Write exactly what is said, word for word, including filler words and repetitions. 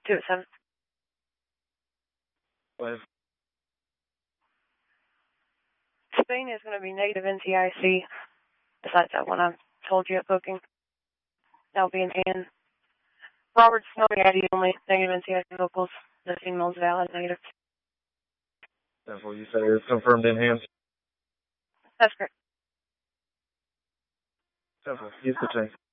two at seven. What? Spain is going to be negative N C I C, besides that one I told you at booking. That'll be an N. Robert Snowy I D only, negative N C I C locals. The female's valid, negative. That's what you say is confirmed in hand? That's correct. Simple. Use the change.